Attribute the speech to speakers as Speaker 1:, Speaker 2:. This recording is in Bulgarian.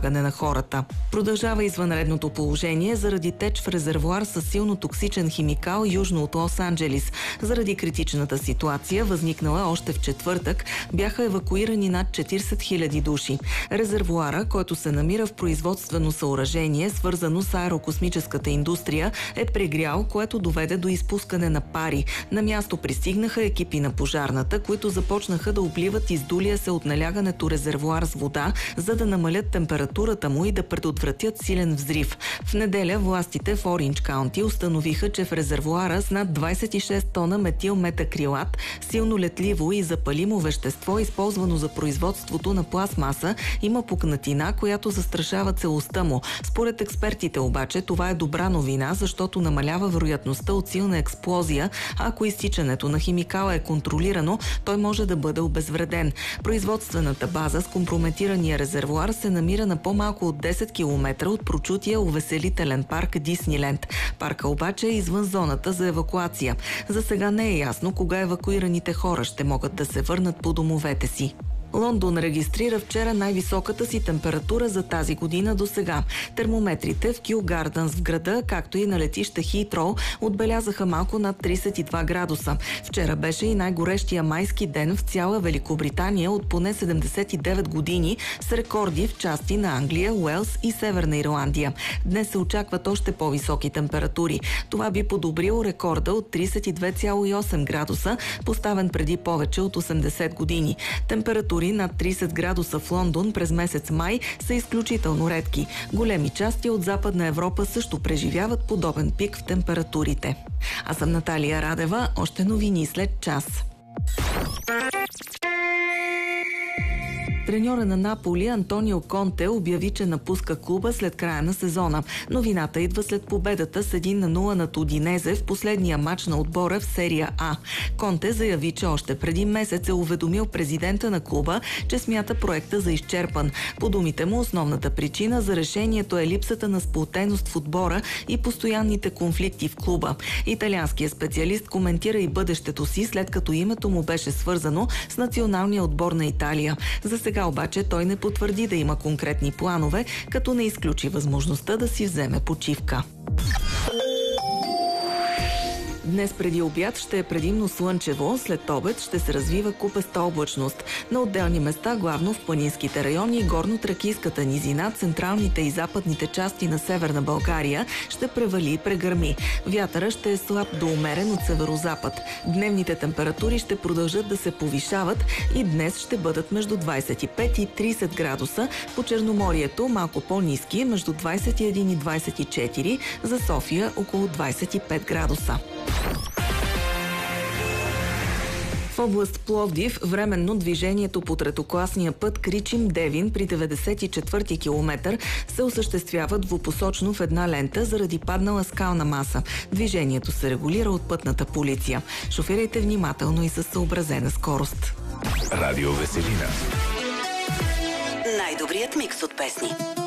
Speaker 1: помагане на хората. Продължава извънредното положение заради теч в резервоар с силно токсичен химикал южно от Лос-Анджелис. Заради критичната ситуация, възникнала още в четвъртък, бяха евакуирани над 40 000 души. Резервоара, който се намира в производствено съоръжение, свързано с аерокосмическата индустрия, е прегрял, което доведе до изпускане на пари. На място пристигнаха екипи на пожарната, които започнаха да обливат издулия се от налягането резервоар с вода, за да намалят температурата му и да предотвратят силен взрив. В неделя властите в Оринч Каунти установиха, че в резервоара с над 26 тона метилметакрилат, силно летливо и запалимо вещество, използвано за производството на пластмаса, има пукнатина, която застрашава целостта му. Според експертите обаче това е добра новина, защото намалява вероятността от силна експлозия, а ако изтичането на химикала е контролирано, той може да бъде обезвреден. Производствената база с компрометирания резервоар се намира на по-малко от 10 км от прочутия увеселителен парк Дисниленд. Парка обаче е извън зоната за евакуация. За сега не е ясно кога евакуираните хора ще могат да се върнат по домовете си. Лондон регистрира вчера най-високата си температура за тази година до сега. Термометрите в Кю Гардънс в града, както и на летище Хитроу, отбелязаха малко над 32 градуса. Вчера беше и най-горещия майски ден в цяла Великобритания от поне 79 години, с рекорди в части на Англия, Уелс и Северна Ирландия. Днес се очакват още по-високи температури. Това би подобрило рекорда от 32,8 градуса, поставен преди повече от 80 години. Температури над 30 градуса в Лондон през месец май са изключително редки. Големи части от Западна Европа също преживяват подобен пик в температурите. Аз съм Наталия Радева, още новини след час. Треньора на Наполи Антонио Конте обяви, че напуска клуба след края на сезона. Новината идва след победата с 1-0 над Удинезе в последния матч на отбора в серия А. Конте заяви, че още преди месец е уведомил президента на клуба, че смята проекта за изчерпан. По думите му, основната причина за решението е липсата на сплотеност в отбора и постоянните конфликти в клуба. Италианският специалист коментира и бъдещето си, след като името му беше свързано с националния отбор на Италия. За сега обаче той не потвърди да има конкретни планове, като не изключи възможността да си вземе почивка. Днес преди обяд ще е предимно слънчево, след обед ще се развива купеста облачност. На отделни места, главно в планинските райони, горно-тракийската низина, централните и западните части на Северна България, ще превали и прегърми. Вятъра ще е слаб до умерен от северозапад. Дневните температури ще продължат да се повишават и днес ще бъдат между 25 и 30 градуса. По Черноморието малко по-ниски, между 21 и 24, за София около 25 градуса. В област Пловдив временно движението по третокласния път Кричим-Девин при 94-ти километър се осъществява двупосочно в една лента заради паднала скална маса. Движението се регулира от пътната полиция. Шофирайте внимателно и със съобразена скорост.
Speaker 2: Радио Веселина.
Speaker 3: Най-добрият микс от песни.